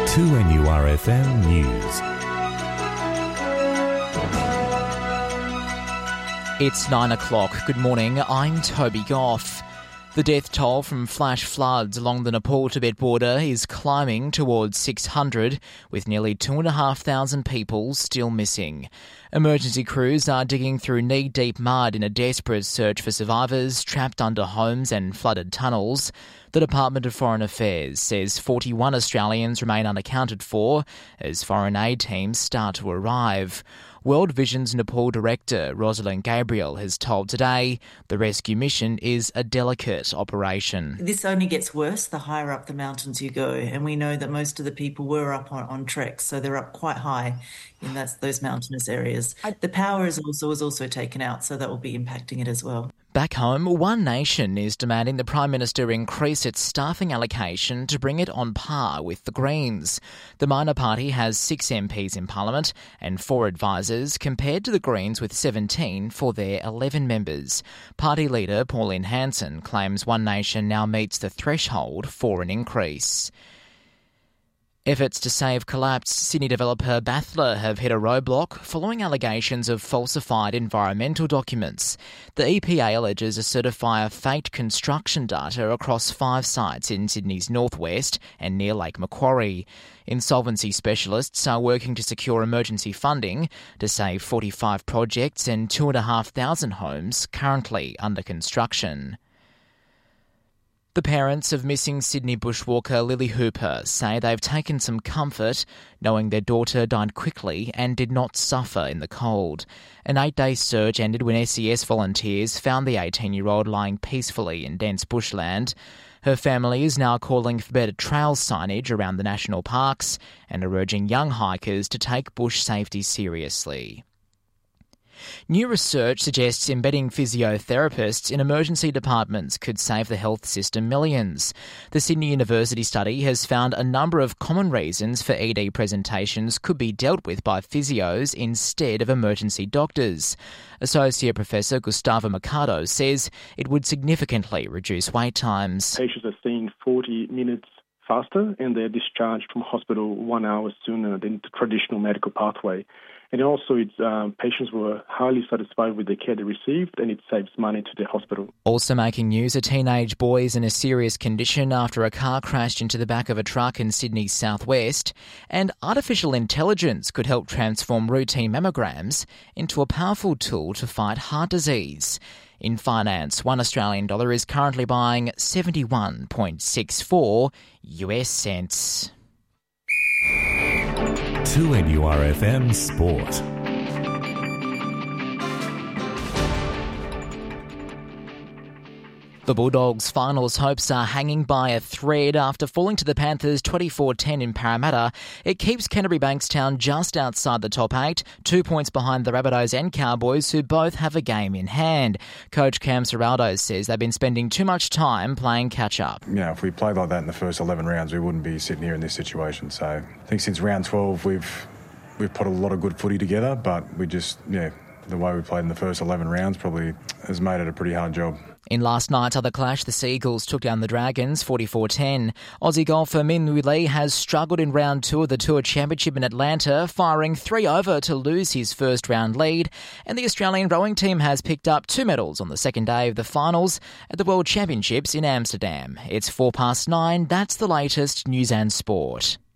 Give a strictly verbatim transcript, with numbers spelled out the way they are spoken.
two N U R F M News. It's nine o'clock. Good morning, I'm Toby Goff. The death toll from flash floods along the Nepal-Tibet border is climbing towards six hundred, with nearly two thousand five hundred people still missing. Emergency crews are digging through knee-deep mud in a desperate search for survivors trapped under homes and flooded tunnels. The Department of Foreign Affairs says forty-one Australians remain unaccounted for as foreign aid teams start to arrive. World Vision's Nepal director, Rosalind Gabriel, has told Today the rescue mission is a delicate operation. This only gets worse the higher up the mountains you go, and we know that most of the people were up on, on treks, so they're up quite high in that, those mountainous areas. I, the power is also, was also taken out, so that will be impacting it as well. Back home, One Nation is demanding the Prime Minister increase its staffing allocation to bring it on par with the Greens. The minor party has six M Ps in Parliament and four advisors, compared to the Greens with seventeen for their eleven members. Party leader Pauline Hanson claims One Nation now meets the threshold for an increase. Efforts to save collapsed Sydney developer Bathler have hit a roadblock following allegations of falsified environmental documents. The E P A alleges a certifier faked construction data across five sites in Sydney's northwest and near Lake Macquarie. Insolvency specialists are working to secure emergency funding to save forty-five projects and two thousand five hundred homes currently under construction. The parents of missing Sydney bushwalker Lily Hooper say they've taken some comfort knowing their daughter died quickly and did not suffer in the cold. An eight-day search ended when S E S volunteers found the eighteen-year-old lying peacefully in dense bushland. Her family is now calling for better trail signage around the national parks and are urging young hikers to take bush safety seriously. New research suggests embedding physiotherapists in emergency departments could save the health system millions. The Sydney University study has found a number of common reasons for E D presentations could be dealt with by physios instead of emergency doctors. Associate Professor Gustavo Mercado says it would significantly reduce wait times. Patients are seeing forty minutes faster and they're discharged from hospital one hour sooner than the traditional medical pathway. And also, it's, um, patients were highly satisfied with the care they received, and it saves money to the hospital. Also making news, a teenage boy is in a serious condition after a car crashed into the back of a truck in Sydney's southwest. And artificial intelligence could help transform routine mammograms into a powerful tool to fight heart disease. In finance, one Australian dollar is currently buying seventy-one point six four U S cents. two N U R F M Sport. The Bulldogs' finals hopes are hanging by a thread after falling to the Panthers twenty-four ten in Parramatta. It keeps Canterbury Bankstown just outside the top eight, two points behind the Rabbitohs and Cowboys, who both have a game in hand. Coach Cam Ciraldo says they've been spending too much time playing catch-up. Yeah, if we played like that in the first eleven rounds, we wouldn't be sitting here in this situation. So I think since round twelve, we've we've put a lot of good footy together, but we just, yeah, the way we played in the first eleven rounds probably has made it a pretty hard job. In last night's other clash, the Seagulls took down the Dragons forty-four ten. Aussie golfer Min Woo Lee has struggled in round two of the Tour Championship in Atlanta, firing three over to lose his first round lead. And the Australian rowing team has picked up two medals on the second day of the finals at the World Championships in Amsterdam. It's four past nine. That's the latest news and sport.